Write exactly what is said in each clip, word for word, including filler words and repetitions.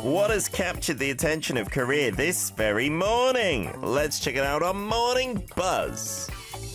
What has captured the attention of Korea this very morning? Let's check it out on Morning Buzz.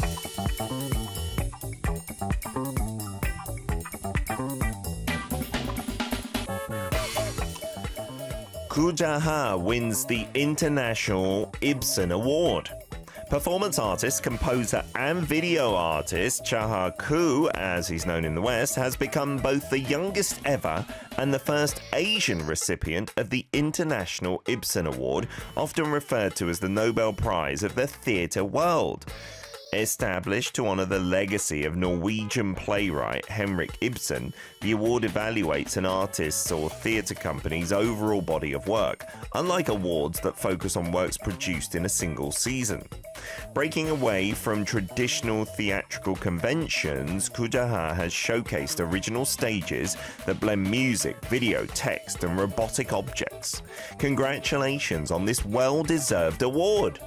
Koo Ja-ha wins the International Ibsen Award. Performance artist, composer and video artist Cha Koo, as he's known in the West, has become both the youngest ever and the first Asian recipient of the International Ibsen Award, often referred to as the Nobel Prize of the theatre world. Established to honour the legacy of Norwegian playwright Henrik Ibsen, the award evaluates an artist's or theatre company's overall body of work, unlike awards that focus on works produced in a single season. Breaking away from traditional theatrical conventions, Koo Ja-ha has showcased original stages that blend music, video, text and robotic objects. Congratulations on this well-deserved award!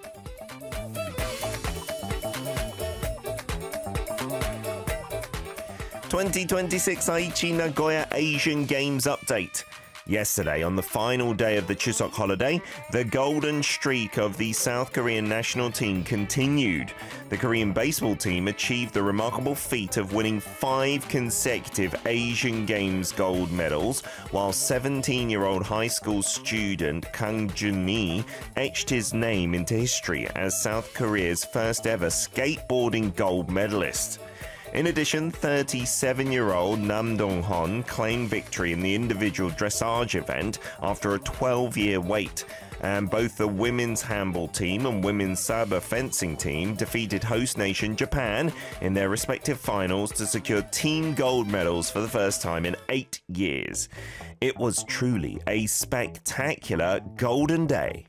twenty twenty-six Aichi Nagoya Asian Games update. Yesterday, on the final day of the Chuseok holiday, the golden streak of the South Korean national team continued. The Korean baseball team achieved the remarkable feat of winning five consecutive Asian Games gold medals, while seventeen-year-old high school student Kang Jun-mi etched his name into history as South Korea's first ever skateboarding gold medalist. In addition, thirty-seven-year-old Nam Dong-hon claimed victory in the individual dressage event after a twelve-year wait, and both the women's handball team and women's saber fencing team defeated host nation Japan in their respective finals to secure team gold medals for the first time in eight years. It was truly a spectacular golden day.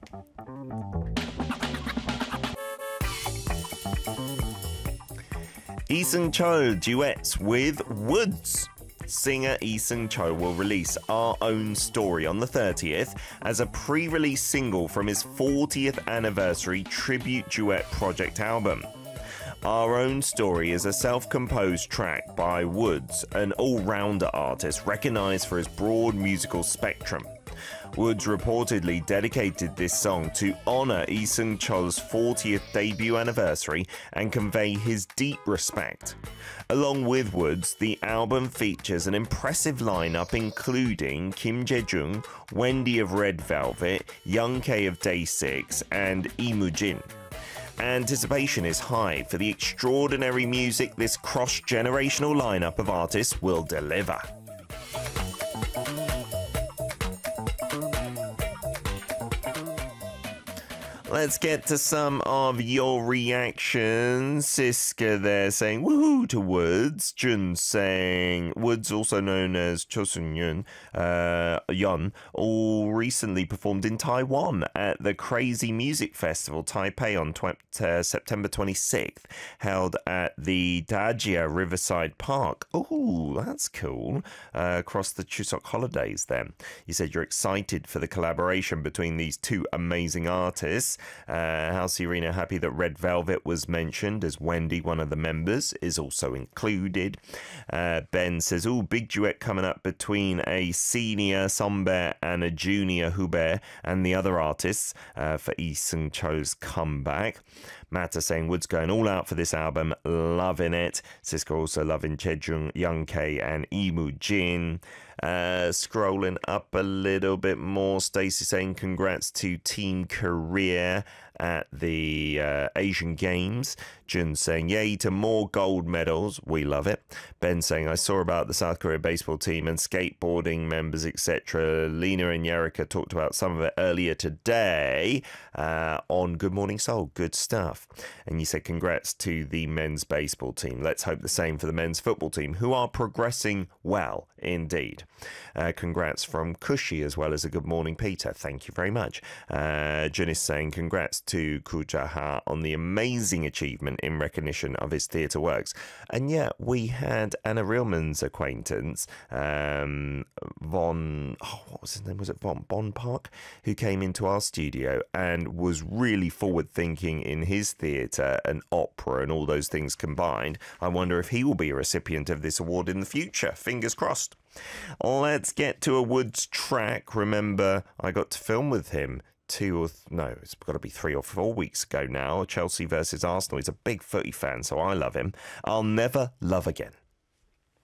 Lee Seung-chul duets with Woods. Singer Lee Seung-chul will release Our Own Story on the thirtieth as a pre-release single from his fortieth anniversary tribute duet project album. Our Own Story is a self-composed track by Woods, an all-rounder artist recognized for his broad musical spectrum. Woods reportedly dedicated this song to honor Lee Seung-chul's fortieth debut anniversary and convey his deep respect. Along with Woods, the album features an impressive lineup including Kim Jae-jung, Wendy of Red Velvet, Young K of Day six, and Lee Moo-jin. Anticipation is high for the extraordinary music this cross-generational lineup of artists will deliver. Let's get to some of your reactions. Siska there saying woohoo to Woods. Jun saying Woods, also known as Cho Sung-yun, uh, Yun, all recently performed in Taiwan at the Crazy Music Festival Taipei on tw- uh, September twenty-sixth, held at the Dajia Riverside Park. Oh, that's cool. Uh, across the Chuseok holidays then. You said you're excited for the collaboration between these two amazing artists. Uh, House Arena happy that Red Velvet was mentioned, as Wendy, one of the members, is also included. Uh, Ben says, oh, big duet coming up between a senior Sombe and a junior Hube and the other artists uh, for Lee Seung-chul's comeback. Matt is saying Woods going all out for this album, loving it. Siska also loving Chejung, Young K and Lee Moo-jin. Uh, scrolling up a little bit more, Stacey saying congrats to Team Korea at the uh, Asian Games. Jun saying yay to more gold medals, we love it. Ben saying I saw about the South Korea baseball team and skateboarding members, etc. Lena and Yerika talked about some of it earlier today uh, on Good Morning Seoul. Good stuff. And you said congrats to the men's baseball team. Let's hope the same for the men's football team, who are progressing well indeed. Uh, congrats from Cushy as well as a good morning Peter. Thank you very much. Uh, Jun is saying congrats to Kujaha on the amazing achievement in recognition of his theatre works. And yet we had Anna Reelman's acquaintance, um, Von, oh, what was his name? Was it Von Bonpark? Who came into our studio and was really forward thinking in his theatre and opera and all those things combined. I wonder if he will be a recipient of this award in the future. Fingers crossed. Let's get to a Woods track. Remember, I got to film with him two or th- no, it's got to be three or four weeks ago now. Chelsea versus Arsenal. He's a big footy fan, so I love him. I'll Never Love Again.